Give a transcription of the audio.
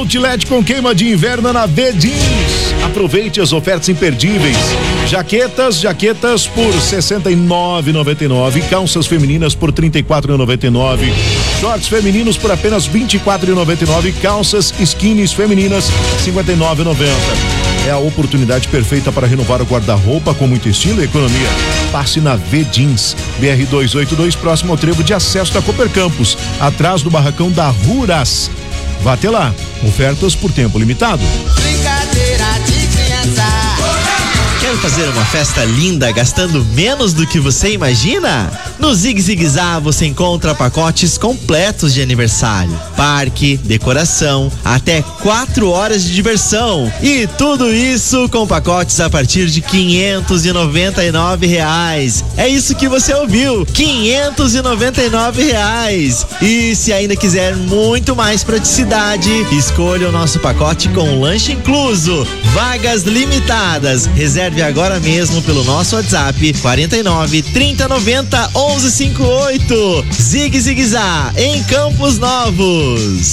Outlet com queima de inverno na V Jeans. Aproveite as ofertas imperdíveis. Jaquetas por R$ 69,99. Calças femininas por R$ 34,99. Shorts femininos por apenas R$ 24,99. Calças skinnies femininas R$ 59,90. É a oportunidade perfeita para renovar o guarda-roupa com muito estilo e economia. Passe na V Jeans, BR 282, próximo ao trevo de acesso da Cooper Campus, atrás do barracão da Ruras. Vá até lá, ofertas por tempo limitado. Brincadeira de criança. Quer fazer uma festa linda gastando menos do que você imagina? No Zig Zig Zá você encontra pacotes completos de aniversário, parque, decoração, até 4 horas de diversão. E tudo isso com pacotes a partir de R$ 599. É isso que você ouviu, R$ 599. E se ainda quiser muito mais praticidade, escolha o nosso pacote com lanche incluso. Vagas limitadas. Reserve agora mesmo pelo nosso WhatsApp 49 30 90 11 58. Zig Zig Zá em Campos Novos.